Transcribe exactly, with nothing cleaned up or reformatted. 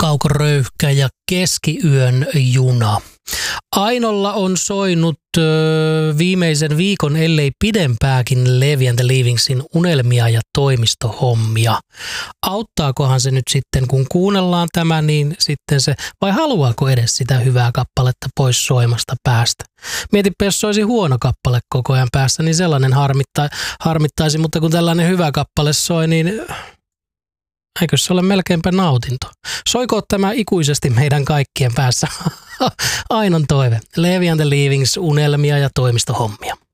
Kaukoröyhkä ja Keskiyön juna. Ainolla on soinut ö, viimeisen viikon, ellei pidempääkin, Levi and the Leavingsin unelmia ja toimistohommia. Auttaakohan se nyt sitten, kun kuunnellaan tämä, niin sitten se, vai haluaako edes sitä hyvää kappaletta pois soimasta päästä? Mietipä, jos se olisi huono kappale koko ajan päässä, niin sellainen harmitta, harmittaisi, mutta kun tällainen hyvä kappale soi, niin eikö se ole melkeinpä nautinto? Soiko tämä ikuisesti meidän kaikkien päässä? Ainon toive. Levi and the Leavings, unelmia ja toimistohommia.